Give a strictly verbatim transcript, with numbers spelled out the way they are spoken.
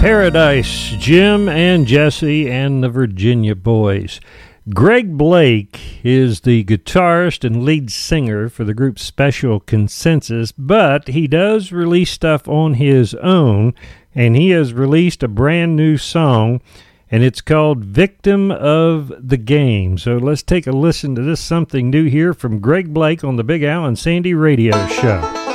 Paradise, Jim and Jesse and the Virginia Boys. Greg Blake is the guitarist and lead singer for the group Special Consensus, but he does release stuff on his own, and he has released a brand new song, and it's called Victim of the Game. So let's take a listen to this something new here from Greg Blake on the Big Al and Sandy Radio Show.